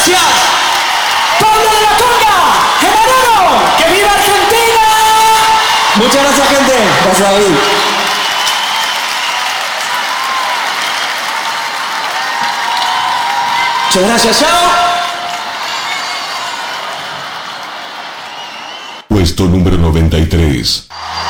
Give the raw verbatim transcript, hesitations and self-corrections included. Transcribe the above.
gracias. Pablo de la Conga, Gemarano, que viva Argentina. Muchas gracias, gente. Gracias, David. Muchas gracias, chao. Puesto número noventa y tres.